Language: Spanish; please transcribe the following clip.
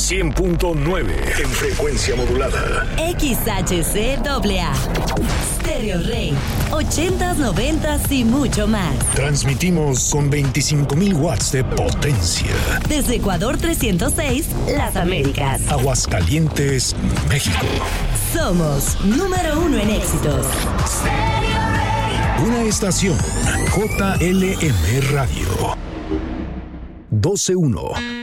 100.9 en frecuencia modulada. XHCAA. Stereo Rey. 80s, 90s y mucho más. Transmitimos con 25,000 watts de potencia. Desde Ecuador 306, Las Américas. Aguascalientes, México. Somos número 1 en éxitos. Una estación JLM Radio. 12.1